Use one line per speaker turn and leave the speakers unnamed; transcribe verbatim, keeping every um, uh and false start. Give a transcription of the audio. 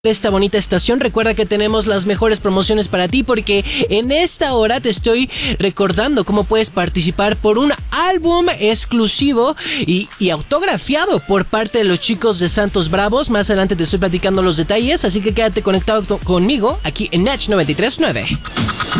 esta bonita estación. Recuerda que tenemos las mejores promociones para ti, porque en esta hora te estoy recordando cómo puedes participar por un álbum exclusivo y, y autografiado por parte de los chicos de Santos Bravos. Más adelante te estoy platicando los detalles, así que quédate conectado conmigo aquí en Natch noventa y tres punto nueve.